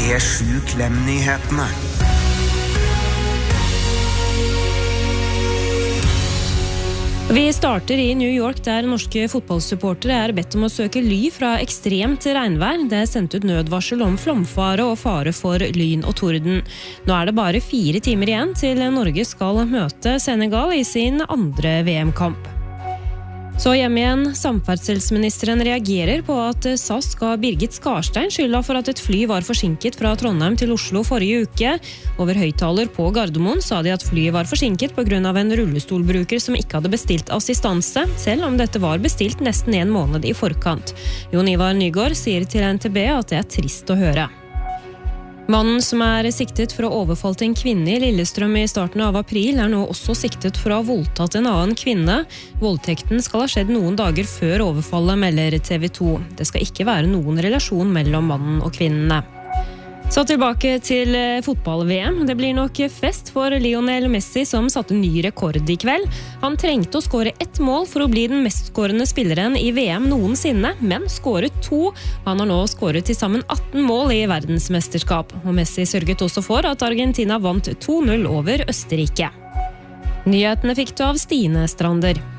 P7 Klem-nyhetene. Vi starter i New York, der norske fotballsupportere bedt om å søke ly fra ekstremt regnvær. Det sendt ut nødvarsel om flomfare og fare for lyn og torden. Nå det bare 4 timer igjen til Norge skal møte Senegal i sin andre VM-kamp. Så hjemme igjen, samferdselsministeren reagerer på at SAS ga Birgit Skarstein skylda for at et fly var forsinket fra Trondheim til Oslo forrige uke. Over høyttaler på Gardermoen sa de at flyet var forsinket på grunn av en rullestolbruker som ikke hadde bestilt assistanse, selv om dette var bestilt nesten 1 måned i forkant. Jon Ivar Nygaard sier til NTB at det trist å høre. Mannen som siktet for å ha overfalt en kvinne i Lillestrøm i starten av april nå også siktet for å ha voldtatt en annen kvinne. Voldtekten skal ha skjedd noen dager før overfallet, melder TV 2. Det skal ikke være noen relasjon mellom mannen og kvinnene. Så tilbake til fotball-VM. Det blir nok fest for Lionel Messi som satte ny rekord i kveld. Han trengte å skåre 1 mål for å bli den mest skårende spilleren i VM noensinne, men skåret 2. Han har nå skåret til sammen 18 mål i verdensmesterskap. Og Messi sørget også for at Argentina vant 2-0 over Østerrike. Nyhetene fikk du av Stine Strander.